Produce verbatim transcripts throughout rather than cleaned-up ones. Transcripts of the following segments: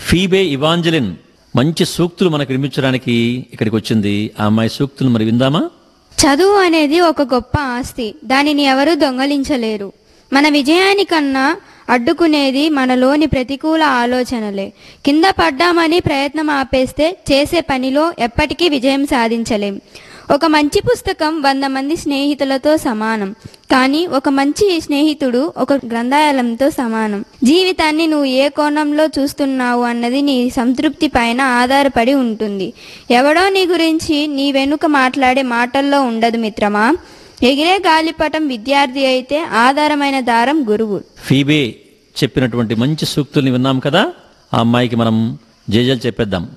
Phoebe Evangeline మంచి సూక్తులు మనకు వినిపించడానికి ఇక్కడికి వచ్చింది. ఆ అమ్మాయి సూక్తులు మరి విందామా? చదువు అనేది ఒక గొప్ప ఆస్తి. దానిని ఎవరూ దొంగలించలేరు. మన విజయానికన్నా అడ్డుకునేది మనలోని ప్రతికూల ఆలోచనలే. కింద పడ్డామని ప్రయత్నం ఆపేస్తే చేసే పనిలో ఎప్పటికీ విజయం సాధించలేం. ఒక మంచి పుస్తకం వంద మంది స్నేహితులతో సమానం, కానీ ఒక మంచి స్నేహితుడు ఒక గ్రంథాలయంతో సమానం. జీవితాన్ని నువ్వు ఏ కోణంలో చూస్తున్నావు అన్నది నీ సంతృప్తి పైన ఆధారపడి ఉంటుంది. ఎవడో నీ గురించి నీ వెనుక మాట్లాడే మాటల్లో ఉండదు మిత్రమా. ఎగిరే గాలిపటం విద్యార్థి అయితే ఆధారమైన దారం గురువు. ఫీబే చెప్పినటువంటి మంచి సూక్తుల్ని విన్నాం కదా. ఆ అమ్మాయికి మనం జేజలు చెప్పేద్దాం.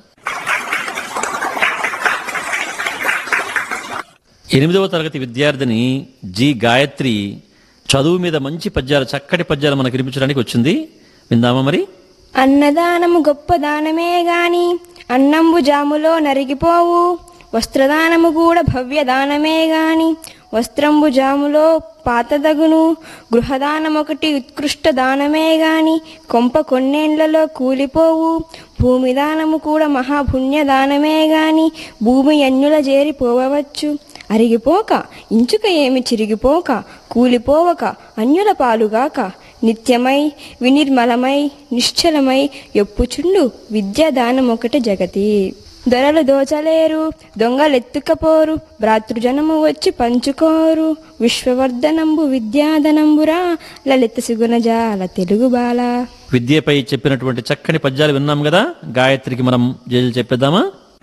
ఎనిమిదవ తరగతి విద్యార్థిని జి గాయత్రి చదువు మీద మంచి పద్యాలు, చక్కటి పద్యాలు మనకు వినిపించడానికి వచ్చింది. విందామా మరి? అన్నదానము గొప్ప దానమే గాని అన్నంబు జాములో నరిగిపోవు, వస్త్రదానము కూడా భవ్య దానమే గాని వస్త్రంబు జాములో పాతదగును, గృహదానమొకటి ఉత్కృష్ట దానమే గాని కొంప కొన్నేళ్లలో కూలిపోవు, భూమి దానము కూడా మహాపుణ్య దానమే గాని భూమి అన్యుల చేరిపోవచ్చు, అరిగిపోక ఇంచుక ఏమి చిరిగిపోక కూలిపోవక అన్యుల పాలుగాక నిత్యమై వినిర్మలమై నిశ్చలమై ఎప్పుచుండు విద్యాదానమొకటి జగతి. దొరలు దోచలేరు, దొంగలెత్తుకపోరు, భ్రాతృజనము వచ్చి పంచుకోరు, విశ్వవర్ధనంబు విద్యాధనంబురా లలిత సుగుణజాల తెలుగు బాల. విద్యపై చెప్పినటువంటి చక్కని పద్యాలు విన్నాం కదా. గాయత్రికి మనం జేజలు చెప్పేద్దామా?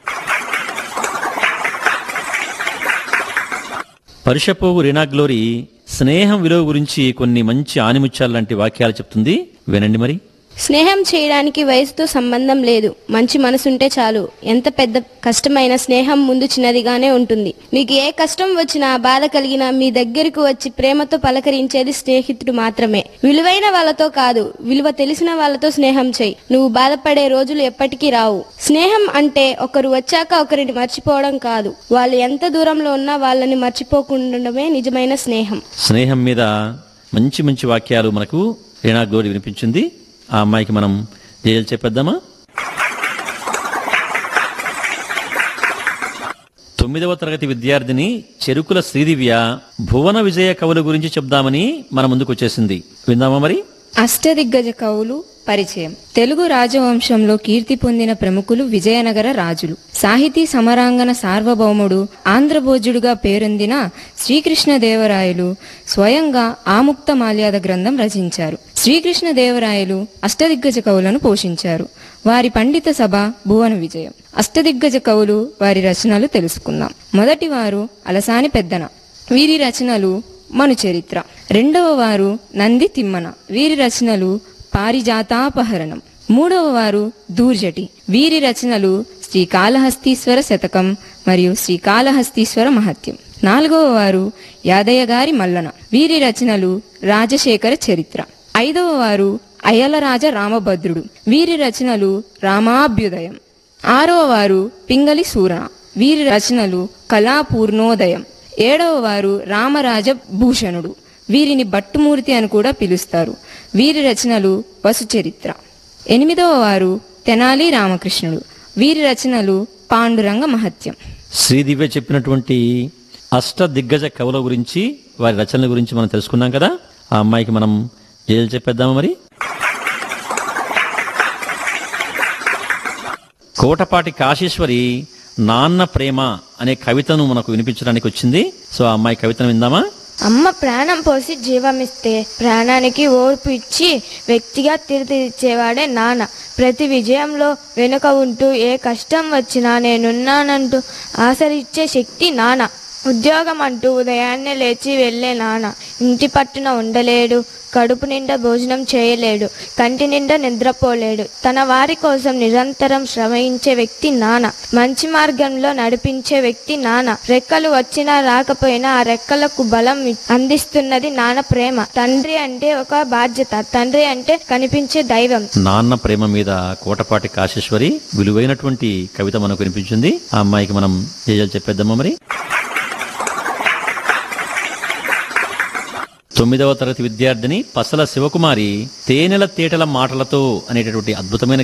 పరుషపోవు రీనా గ్లోరీ స్నేహం విలువ గురించి కొన్ని మంచి ఆనిముత్యాలు లాంటి వాక్యాలు చెప్తుంది. వినండి మరి. స్నేహం చేయడానికి వయసుతో సంబంధం లేదు. మంచి మనసుంటే చాలు. ఎంత పెద్ద కష్టమైన స్నేహం ముందు చిన్నదిగానే ఉంటుంది. మీకు ఏ కష్టం వచ్చినా, బాధ కలిగినా మీ దగ్గరకు వచ్చి ప్రేమతో పలకరించేది స్నేహితుడు మాత్రమే. విలువైన వాళ్ళతో కాదు, విలువ తెలిసిన వాళ్ళతో స్నేహం చేయి. నువ్వు బాధపడే రోజులు ఎప్పటికీ రావు. స్నేహం అంటే ఒకరు వచ్చాక ఒకరిని మర్చిపోవడం కాదు, వాళ్ళు ఎంత దూరంలో ఉన్నా వాళ్ళని మర్చిపోకుండడమే నిజమైన స్నేహం. స్నేహం మీద మంచి మంచి వాక్యాలు మనకు రీనా గ్లోరీ వినిపించింది. ఆ అమ్మాయికి మనం జేజలు చెప్పేద్దామా? తొమ్మిదవ తరగతి విద్యార్థిని చెరుకుల శ్రీదివ్య భువన విజయ కవుల గురించి చెప్దామని మన ముందుకు వచ్చేసింది. విందామా మరి? అష్టదిగ్గజ కవులు పరిచయం. తెలుగు రాజవంశంలో కీర్తి పొందిన ప్రముఖులు విజయనగర రాజులు. సాహితీ సమరాంగణ సార్వభౌముడు, ఆంధ్రభోజుడుగా పేరొందిన శ్రీకృష్ణదేవరాయలు స్వయంగా ఆముక్త మాల్యాద గ్రంథం రచించారు. శ్రీకృష్ణదేవరాయలు అష్టదిగ్గజ కవులను పోషించారు. వారి పండిత సభ భువన విజయం. అష్టదిగ్గజ కవులు, వారి రచనలు తెలుసుకుందాం. మొదటి వారు అలసాని పెద్దన. వీరి రచనలు మను చరిత్ర. రెండవ వారు నంది తిమ్మన. వీరి రచనలు పారిజాతాపహరణం. మూడవ వారు దూర్జటి. వీరి రచనలు శ్రీకాళహస్తీశ్వర శతకం మరియు శ్రీకాళహస్తీశ్వర మహత్యం. నాలుగవ వారు యాదయ్య గారి మల్లన. వీరి రచనలు రాజశేఖర చరిత్ర. ఐదవ వారు అయలరాజ రామభద్రుడు. వీరి రచనలు రామాభ్యుదయం. ఆరవ వారు పింగళి సూరణ. వీరి రచనలు కళాపూర్ణోదయం. ఏడవ వారు రామరాజ భూషణుడు. వీరిని భట్టుమూర్తి అని కూడా పిలుస్తారు. వీరి రచనలు వసుచరిత్ర. ఎనిమిదవ వారు తెనాలి రామకృష్ణుడు. వీరి రచనలు పాండురంగ మహత్యం. శ్రీదివ్య చెప్పినటువంటి అష్ట దిగ్గజ కవుల గురించి, వారి రచనల గురించి మనం తెలుసుకున్నాం కదా. ఆ అమ్మాయికి మనం జేజలు చెప్పేద్దామా మరి? కోటపాటి కాశీశ్వరి నాన్న ప్రేమ అనే కవితను మనకు వినిపించడానికి వచ్చింది. సో ఆ అమ్మాయి కవితను విందామా? అమ్మ ప్రాణం పోసి జీవమిస్తే ప్రాణానికి ఓర్పు ఇచ్చి వ్యక్తిగా తీర్చిదిద్దేవాడే నాన్న. ప్రతి విజయంలో వెనుక ఉంటూ ఏ కష్టం వచ్చినా నేనున్నానంటూ ఆశరిచ్చే శక్తి నాన్న. ఉద్యోగం అంటూ ఉదయాన్నే లేచి వెళ్లే నాన్న. ఇంటి పట్టున ఉండలేడు, కడుపు నిండా భోజనం చేయలేడు, కంటి నిండా నిద్రపోలేడు. తన వారి కోసం నిరంతరం శ్రమించే వ్యక్తి నాన్న. మంచి మార్గంలో నడిపించే వ్యక్తి నాన్న. రెక్కలు వచ్చినా రాకపోయినా ఆ రెక్కలకు బలం అందిస్తున్నది నాన్న ప్రేమ. తండ్రి అంటే ఒక బాధ్యత, తండ్రి అంటే కనిపించే దైవం. నాన్న ప్రేమ మీద కోటపాటి కాశేశ్వరి విలువైనటువంటి కవిత మనకు వినిపించింది. ఆ అమ్మాయికి మనం జేజలు చెప్పేద్దామా మరి? తొమ్మిదవ తరగతి విద్యార్థిని పసల శివకుమారి తేనెల తేటల మాటలతో అనేటటువంటి అద్భుతమైన